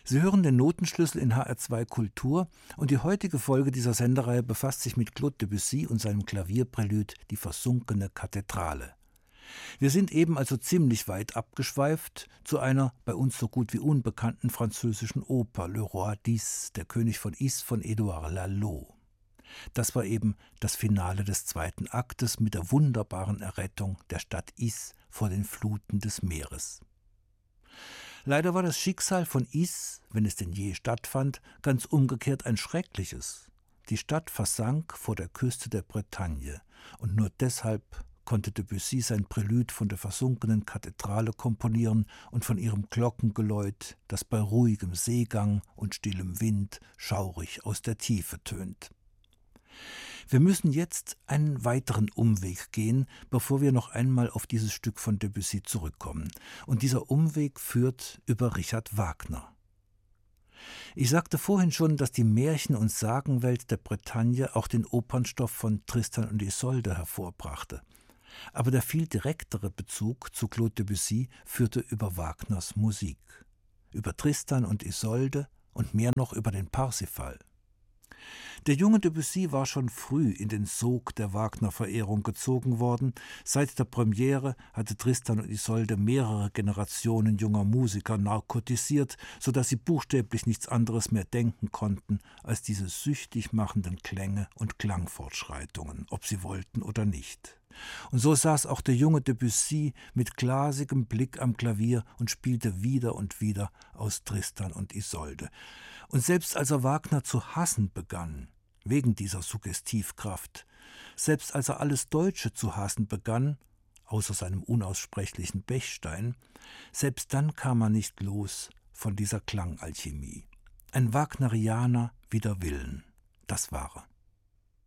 Sie hören den Notenschlüssel in HR2 Kultur und die heutige Folge dieser Sendereihe befasst sich mit Claude Debussy und seinem Klavierprälude »Die versunkene Kathedrale«. Wir sind eben also ziemlich weit abgeschweift zu einer bei uns so gut wie unbekannten französischen Oper Le Roi d'Is, der König von Is von Édouard Lalo. Das war eben das Finale des zweiten Aktes mit der wunderbaren Errettung der Stadt Is vor den Fluten des Meeres. Leider war das Schicksal von Is, wenn es denn je stattfand, ganz umgekehrt ein schreckliches. Die Stadt versank vor der Küste der Bretagne und nur deshalb konnte Debussy sein Prälude von der versunkenen Kathedrale komponieren und von ihrem Glockengeläut, das bei ruhigem Seegang und stillem Wind schaurig aus der Tiefe tönt. Wir müssen jetzt einen weiteren Umweg gehen, bevor wir noch einmal auf dieses Stück von Debussy zurückkommen. Und dieser Umweg führt über Richard Wagner. Ich sagte vorhin schon, dass die Märchen- und Sagenwelt der Bretagne auch den Opernstoff von Tristan und Isolde hervorbrachte. Aber der viel direktere Bezug zu Claude Debussy führte über Wagners Musik, über Tristan und Isolde und mehr noch über den Parsifal. Der junge Debussy war schon früh in den Sog der Wagner-Verehrung gezogen worden. Seit der Premiere hatte Tristan und Isolde mehrere Generationen junger Musiker narkotisiert, sodass sie buchstäblich nichts anderes mehr denken konnten als diese süchtig machenden Klänge und Klangfortschreitungen, ob sie wollten oder nicht. Und so saß auch der junge Debussy mit glasigem Blick am Klavier und spielte wieder und wieder aus Tristan und Isolde. Und selbst als er Wagner zu hassen begann, wegen dieser Suggestivkraft, selbst als er alles Deutsche zu hassen begann, außer seinem unaussprechlichen Bechstein, selbst dann kam er nicht los von dieser Klangalchemie. Ein Wagnerianer wider Willen, das war er.